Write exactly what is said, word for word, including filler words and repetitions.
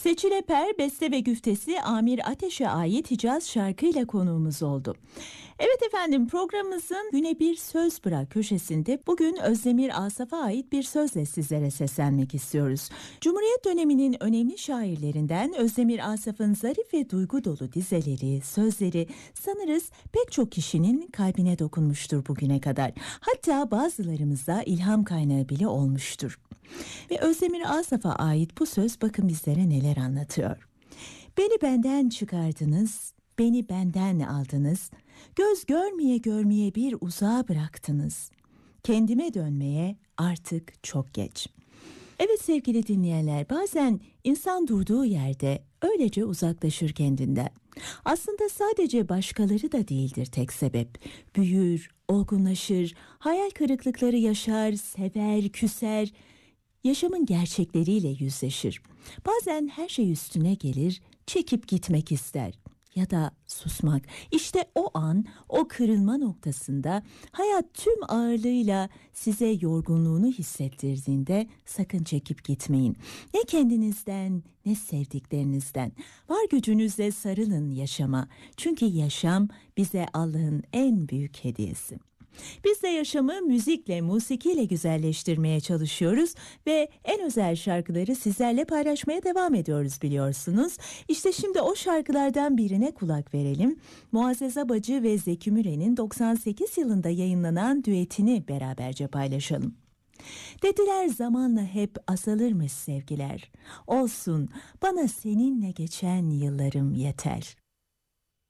Seçil Eper, beste ve güftesi Amir Ateş'e ait Hicaz şarkıyla konuğumuz oldu. Evet efendim, programımızın Güne Bir Söz Bırak köşesinde bugün Özdemir Asaf'a ait bir sözle sizlere seslenmek istiyoruz. Cumhuriyet döneminin önemli şairlerinden Özdemir Asaf'ın zarif ve duygu dolu dizeleri, sözleri sanırız pek çok kişinin kalbine dokunmuştur bugüne kadar. Hatta bazılarımıza ilham kaynağı bile olmuştur. Ve Özdemir Asaf'a ait bu söz bakın bizlere neler anlatıyor. Beni benden çıkardınız, beni benden aldınız, göz görmeye görmeye bir uzağa bıraktınız. Kendime dönmeye artık çok geç. Evet sevgili dinleyenler, bazen insan durduğu yerde öylece uzaklaşır kendinden. Aslında sadece başkaları da değildir tek sebep. Büyür, olgunlaşır, hayal kırıklıkları yaşar, sever, küser, yaşamın gerçekleriyle yüzleşir. Bazen her şey üstüne gelir, çekip gitmek ister ya da susmak. İşte o an, o kırılma noktasında hayat tüm ağırlığıyla size yorgunluğunu hissettirdiğinde sakın çekip gitmeyin. Ne kendinizden ne sevdiklerinizden. Var gücünüzle sarılın yaşama. Çünkü yaşam bize Allah'ın en büyük hediyesi. Biz de yaşamı müzikle, musikiyle güzelleştirmeye çalışıyoruz ve en özel şarkıları sizlerle paylaşmaya devam ediyoruz biliyorsunuz. İşte şimdi o şarkılardan birine kulak verelim. Muazzez Abacı ve Zeki Müren'in doksan sekiz yılında yayınlanan düetini beraberce paylaşalım. Dediler zamanla hep azalırmış sevgiler. Olsun, bana seninle geçen yıllarım yeter.